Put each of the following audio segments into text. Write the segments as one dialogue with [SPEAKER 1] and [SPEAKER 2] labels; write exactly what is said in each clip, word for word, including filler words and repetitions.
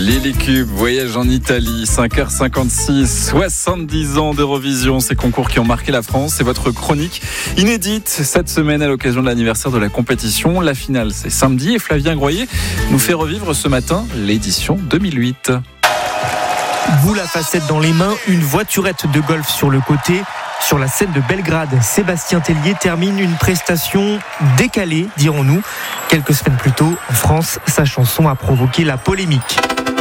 [SPEAKER 1] Lily Cube, voyage en Italie, cinq heures cinquante-six, soixante-dix ans d'Eurovision, ces concours qui ont marqué la France. C'est votre chronique inédite cette semaine à l'occasion de l'anniversaire de la compétition. La finale, c'est samedi et Flavien Groyer nous fait revivre ce matin l'édition deux mille huit.
[SPEAKER 2] Boule à facettes dans les mains, une voiturette de golf sur le côté. Sur la scène de Belgrade, Sébastien Tellier termine une prestation décalée, dirons-nous. Quelques semaines plus tôt, en France, sa chanson a provoqué la polémique.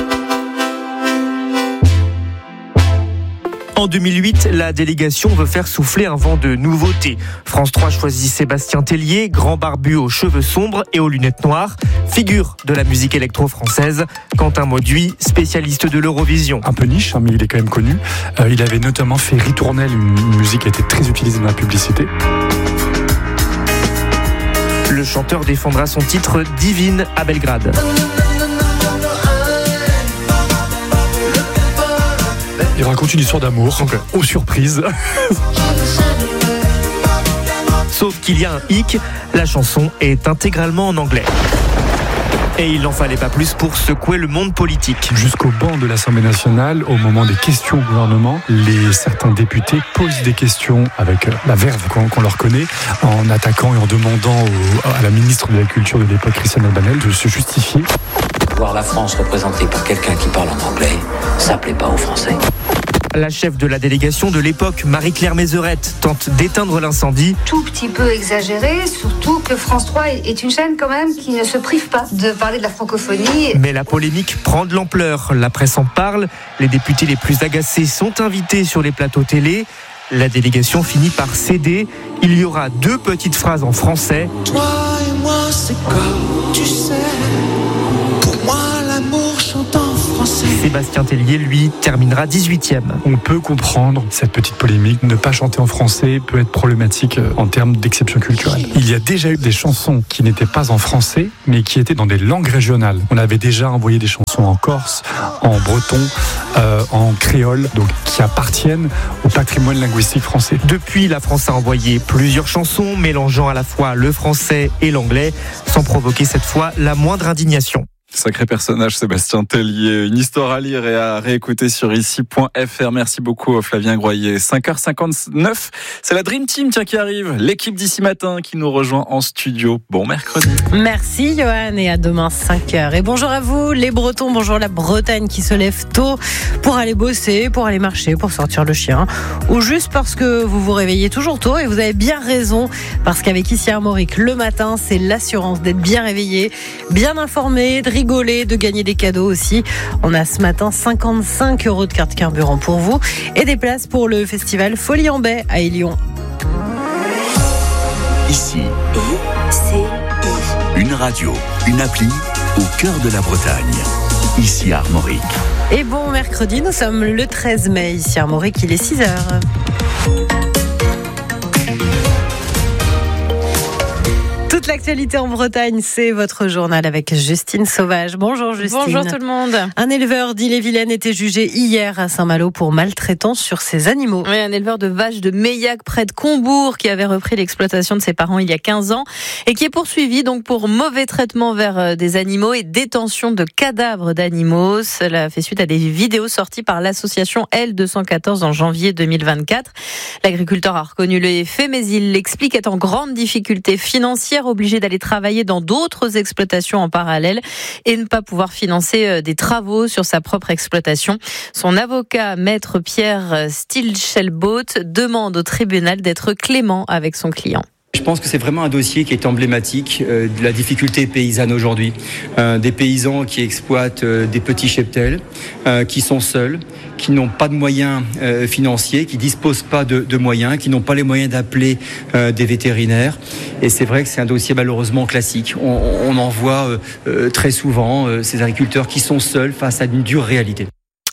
[SPEAKER 2] En deux mille huit, la délégation veut faire souffler un vent de nouveauté. France trois choisit Sébastien Tellier, grand barbu aux cheveux sombres et aux lunettes noires, figure de la musique électro-française. Quentin Mauduit, spécialiste de l'Eurovision.
[SPEAKER 3] Un peu niche, hein, mais il est quand même connu. Euh, il avait notamment fait Ritournelle, une musique qui a été très utilisée dans la publicité.
[SPEAKER 2] Le chanteur défendra son titre Divine à Belgrade.
[SPEAKER 3] Il raconte une histoire d'amour, okay. Aux surprises.
[SPEAKER 2] Sauf qu'il y a un hic, la chanson est intégralement en anglais. Et il n'en fallait pas plus pour secouer le monde politique.
[SPEAKER 3] Jusqu'au banc de l'Assemblée nationale, au moment des questions au gouvernement, les, certains députés posent des questions avec la verve qu'on, qu'on leur connaît, en attaquant et en demandant au, à la ministre de la Culture de l'époque, Christiane Albanel, de se justifier.
[SPEAKER 4] Voir la France représentée par quelqu'un qui parle en anglais, ça plaît pas aux Français.
[SPEAKER 2] La chef de la délégation de l'époque, Marie-Claire Mézerette, tente d'éteindre l'incendie.
[SPEAKER 5] Tout petit peu exagéré, surtout que France trois est une chaîne quand même qui ne se prive pas de parler de la francophonie.
[SPEAKER 2] Mais la polémique prend de l'ampleur. La presse en parle. Les députés les plus agacés sont invités sur les plateaux télé. La délégation finit par céder. Il y aura deux petites phrases en français.
[SPEAKER 6] Toi et moi, c'est comme tu sais. Pour moi, l'amour chante en français.
[SPEAKER 2] Sébastien Tellier, lui, terminera dix-huitième.
[SPEAKER 3] On peut comprendre cette petite polémique. Ne pas chanter en français peut être problématique en termes d'exception culturelle. Il y a déjà eu des chansons qui n'étaient pas en français, mais qui étaient dans des langues régionales. On avait déjà envoyé des chansons en corse, en breton, euh, en créole, donc qui appartiennent au patrimoine linguistique français.
[SPEAKER 2] Depuis, la France a envoyé plusieurs chansons, mélangeant à la fois le français et l'anglais, sans provoquer cette fois la moindre indignation.
[SPEAKER 1] Sacré personnage, Sébastien Tellier. Une histoire à lire et à réécouter sur ici point f r. Merci beaucoup, Flavien Groyer. cinq heures cinquante-neuf, c'est la Dream Team tiens, qui arrive. L'équipe d'ici matin qui nous rejoint en studio. Bon mercredi.
[SPEAKER 7] Merci, Johan, et à demain, cinq heures. Et bonjour à vous, les Bretons. Bonjour la Bretagne qui se lève tôt pour aller bosser, pour aller marcher, pour sortir le chien. Ou juste parce que vous vous réveillez toujours tôt et vous avez bien raison. Parce qu'avec ici Armorique, le matin, c'est l'assurance d'être bien réveillé, bien informé, de rigoler, de gagner des cadeaux aussi. On a ce matin cinquante-cinq euros de carte carburant pour vous et des places pour le festival Folie en Baie à Élion.
[SPEAKER 8] Ici, une radio, une appli au cœur de la Bretagne. Ici Armorique.
[SPEAKER 7] Et bon mercredi, nous sommes le treize mai. Ici Armorique, il est six heures. Toute l'actualité en Bretagne, c'est votre journal avec Justine Sauvage. Bonjour Justine.
[SPEAKER 9] Bonjour tout le monde.
[SPEAKER 7] Un éleveur d'Ille-et-Vilaine était jugé hier à Saint-Malo pour maltraitance sur ses animaux.
[SPEAKER 9] Oui, un éleveur de vaches de Meillac près de Combourg qui avait repris l'exploitation de ses parents il y a quinze ans et qui est poursuivi donc pour mauvais traitement vers des animaux et détention de cadavres d'animaux. Cela fait suite à des vidéos sorties par l'association L deux cent quatorze en janvier deux mille vingt-quatre. L'agriculteur a reconnu les faits mais il l'explique être en grande difficulté financière, obligé d'aller travailler dans d'autres exploitations en parallèle et ne pas pouvoir financer des travaux sur sa propre exploitation. Son avocat, maître Pierre Stilchelbaut, demande au tribunal d'être clément avec son client.
[SPEAKER 10] Je pense que c'est vraiment un dossier qui est emblématique euh, de la difficulté paysanne aujourd'hui. Euh, des paysans qui exploitent euh, des petits cheptels, euh, qui sont seuls, qui n'ont pas de moyens euh, financiers, qui disposent pas de, de moyens, qui n'ont pas les moyens d'appeler euh, des vétérinaires. Et c'est vrai que c'est un dossier malheureusement classique. On, on en voit euh, euh, très souvent euh, ces agriculteurs qui sont seuls face à une dure réalité.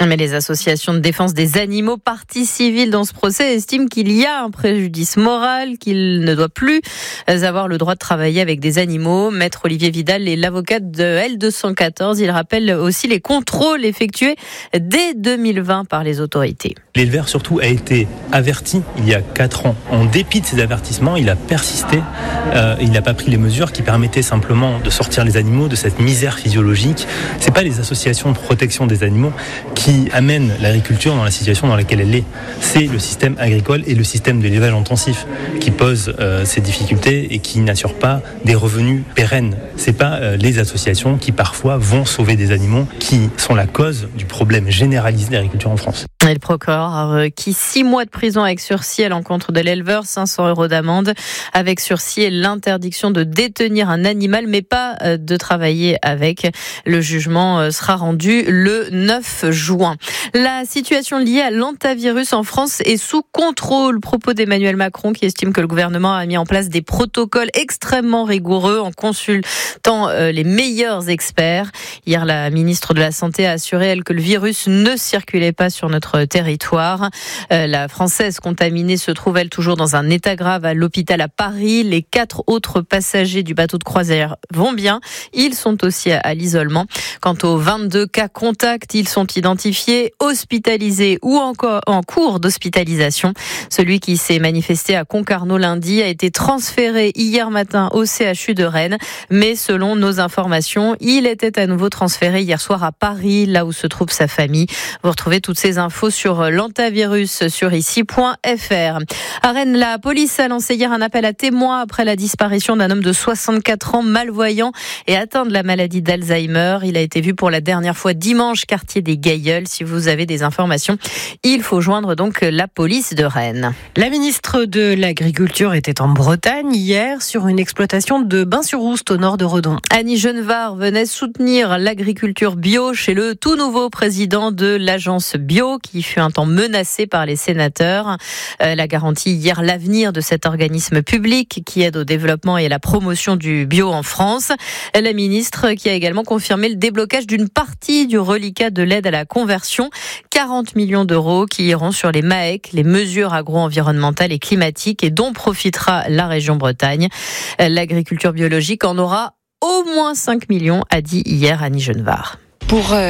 [SPEAKER 9] Mais les associations de défense des animaux, partie civile dans ce procès, estiment qu'il y a un préjudice moral, qu'il ne doit plus avoir le droit de travailler avec des animaux. Maître Olivier Vidal est l'avocat de L deux cent quatorze. Il rappelle aussi les contrôles effectués dès deux mille vingt par les autorités.
[SPEAKER 11] L'éleveur surtout a été averti il y a quatre ans. En dépit de ces avertissements, il a persisté. Euh, il n'a pas pris les mesures qui permettaient simplement de sortir les animaux de cette misère physiologique. C'est pas les associations de protection des animaux qui amènent l'agriculture dans la situation dans laquelle elle est. C'est le système agricole et le système de l'élevage intensif qui posent euh, ces difficultés et qui n'assurent pas des revenus pérennes. C'est pas euh, les associations qui parfois vont sauver des animaux qui sont la cause du problème généralisé de l'agriculture en France.
[SPEAKER 9] Et le procureur a requis six mois de prison avec sursis à l'encontre de l'éleveur, cinq cents euros d'amende avec sursis et l'interdiction de détenir un animal, mais pas de travailler avec. Le jugement sera rendu le neuf juin. La situation liée à l'hantavirus en France est sous contrôle. Propos d'Emmanuel Macron qui estime que le gouvernement a mis en place des protocoles extrêmement rigoureux en consultant les meilleurs experts. Hier, la ministre de la Santé a assuré, elle, que le virus ne circulait pas sur notre territoire. Euh, la Française contaminée se trouve, elle, toujours dans un état grave à l'hôpital à Paris. Les quatre autres passagers du bateau de croisière vont bien. Ils sont aussi à, à l'isolement. Quant aux vingt-deux cas contacts, ils sont identifiés, hospitalisés ou encore en cours d'hospitalisation. Celui qui s'est manifesté à Concarneau lundi a été transféré hier matin au C H U de Rennes. Mais selon nos informations, il était à nouveau transféré hier soir à Paris, là où se trouve sa famille. Vous retrouvez toutes ces infos sur l'hantavirus sur ici point f r. À Rennes, la police a lancé hier un appel à témoins après la disparition d'un homme de soixante-quatre ans malvoyant et atteint de la maladie d'Alzheimer. Il a été vu pour la dernière fois dimanche, quartier des Gailleuls. Si vous avez des informations, il faut joindre donc la police de Rennes.
[SPEAKER 7] La ministre de l'Agriculture était en Bretagne hier sur une exploitation de Bain-sur-Oust au nord de Redon.
[SPEAKER 9] Annie Genevard venait soutenir l'agriculture bio chez le tout nouveau président de l'agence bio qui fut un temps menacé par les sénateurs. Elle a garanti hier l'avenir de cet organisme public qui aide au développement et à la promotion du bio en France. La ministre qui a également confirmé le déblocage d'une partie du reliquat de l'aide à la conversion, quarante millions d'euros qui iront sur les M A E C, les mesures agro-environnementales et climatiques et dont profitera la région Bretagne. L'agriculture biologique en aura au moins cinq millions, a dit hier Annie Genevard.
[SPEAKER 12] Pour euh